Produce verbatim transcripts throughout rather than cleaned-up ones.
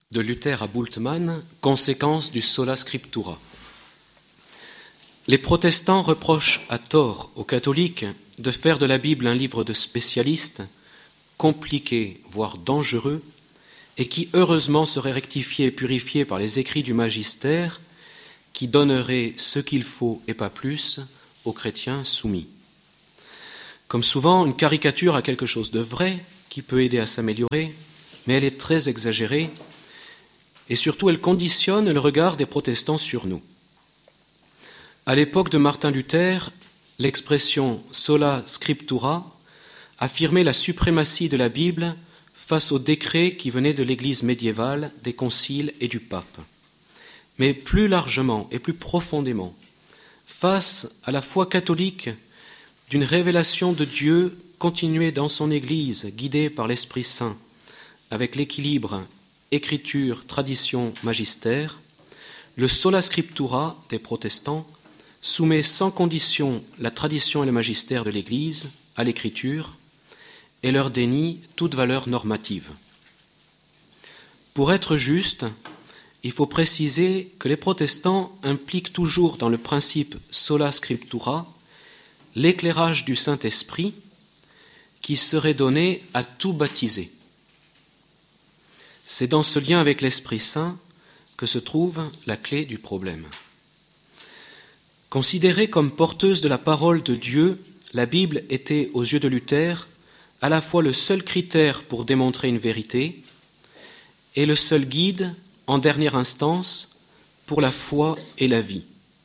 de Luther à Bultmann, conséquence du sola scriptura. Les protestants reprochent à tort aux catholiques de faire de la Bible un livre de spécialistes, compliqué, voire dangereux, et qui heureusement serait rectifié et purifié par les écrits du magistère, qui donnerait ce qu'il faut et pas plus aux chrétiens soumis. Comme souvent, une caricature a quelque chose de vrai qui peut aider à s'améliorer, mais elle est très exagérée et surtout elle conditionne le regard des protestants sur nous. À l'époque de Martin Luther, l'expression sola scriptura affirmait la suprématie de la Bible face aux décrets qui venaient de l'Église médiévale, des conciles et du pape. Mais plus largement et plus profondément, face à la foi catholique d'une révélation de Dieu continuée dans son Église, guidée par l'Esprit Saint, avec l'équilibre écriture, tradition, magistère, le sola scriptura des protestants soumet sans condition la tradition et le magistère de l'Église à l'écriture et leur dénie toute valeur normative. Pour être juste, il faut préciser que les protestants impliquent toujours dans le principe sola scriptura l'éclairage du Saint-Esprit qui serait donné à tout baptisé. C'est dans ce lien avec l'Esprit Saint que se trouve la clé du problème. Considérée comme porteuse de la parole de Dieu, la Bible était, aux yeux de Luther, à la fois le seul critère pour démontrer une vérité et le seul guide, en dernière instance, pour la foi et la vie.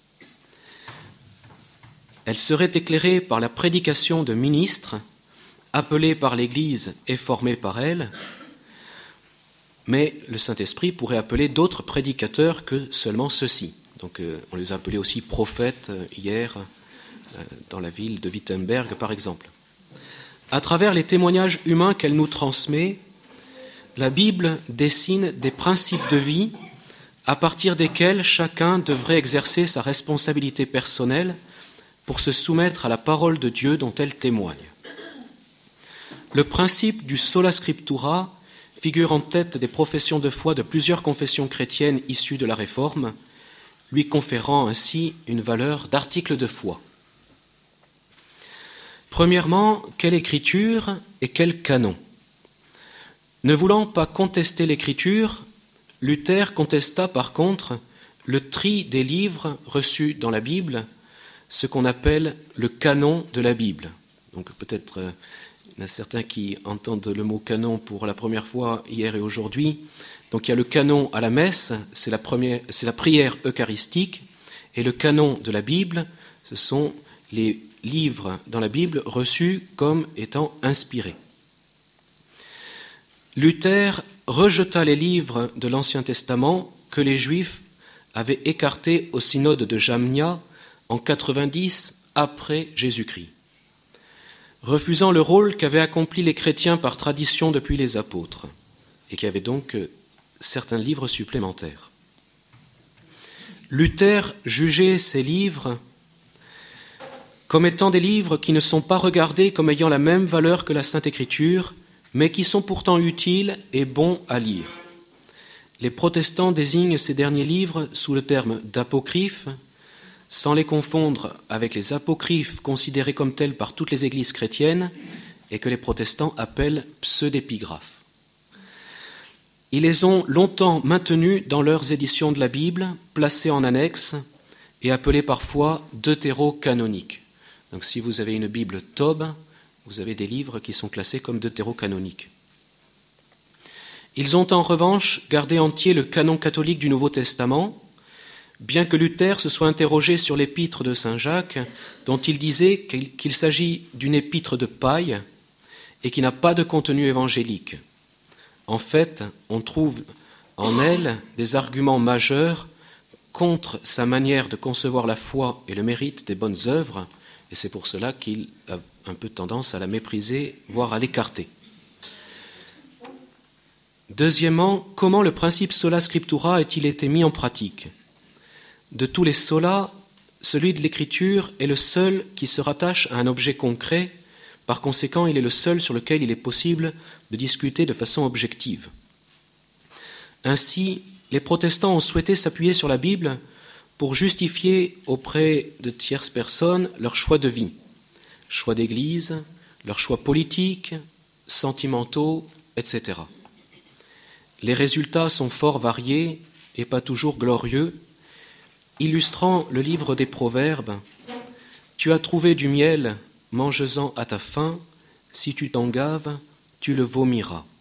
Elle serait éclairée par la prédication de ministres, appelés par l'Église et formés par elle, mais le Saint-Esprit pourrait appeler d'autres prédicateurs que seulement ceux-ci. Donc euh, on les a appelés aussi prophètes euh, hier euh, dans la ville de Wittenberg par exemple. À travers les témoignages humains qu'elle nous transmet, la Bible dessine des principes de vie à partir desquels chacun devrait exercer sa responsabilité personnelle pour se soumettre à la parole de Dieu dont elle témoigne. Le principe du sola scriptura figure en tête des professions de foi de plusieurs confessions chrétiennes issues de la Réforme, lui conférant ainsi une valeur d'article de foi. Premièrement, quelle écriture et quel canon ? Ne voulant pas contester l'écriture, Luther contesta par contre le tri des livres reçus dans la Bible, ce qu'on appelle le canon de la Bible. Donc peut-être euh, il y en a certains qui entendent le mot canon pour la première fois hier et aujourd'hui. Donc il y a le canon à la messe, c'est la, première, c'est la prière eucharistique, et le canon de la Bible, ce sont les livres dans la Bible reçus comme étant inspirés. Luther rejeta les livres de l'Ancien Testament que les Juifs avaient écartés au synode de Jamnia en quatre-vingt-dix après Jésus-Christ, refusant le rôle qu'avaient accompli les chrétiens par tradition depuis les apôtres, et qui avaient donc certains livres supplémentaires. Luther jugeait ces livres comme étant des livres qui ne sont pas regardés comme ayant la même valeur que la Sainte Écriture, mais qui sont pourtant utiles et bons à lire. Les protestants désignent ces derniers livres sous le terme d'apocryphes, sans les confondre avec les apocryphes considérés comme tels par toutes les églises chrétiennes et que les protestants appellent pseudépigraphes. Ils les ont longtemps maintenus dans leurs éditions de la Bible, placées en annexe et appelées parfois deutérocanoniques. Donc si vous avez une Bible Tob, vous avez des livres qui sont classés comme deutérocanoniques. Ils ont en revanche gardé entier le canon catholique du Nouveau Testament, bien que Luther se soit interrogé sur l'épître de Saint Jacques, dont il disait qu'il s'agit d'une épître de paille et qui n'a pas de contenu évangélique. En fait, on trouve en elle des arguments majeurs contre sa manière de concevoir la foi et le mérite des bonnes œuvres, et c'est pour cela qu'il a un peu tendance à la mépriser, voire à l'écarter. Deuxièmement, comment le principe sola scriptura a-t-il été mis en pratique ? De tous les solas, celui de l'écriture est le seul qui se rattache à un objet concret, par conséquent, il est le seul sur lequel il est possible de discuter de façon objective. Ainsi, les protestants ont souhaité s'appuyer sur la Bible pour justifier auprès de tierces personnes leur choix de vie, choix d'église, leurs choix politiques, sentimentaux, et cetera. Les résultats sont fort variés et pas toujours glorieux, illustrant le livre des Proverbes. Tu as trouvé du miel, mange-en à ta faim, si tu t'en gaves, tu le vomiras.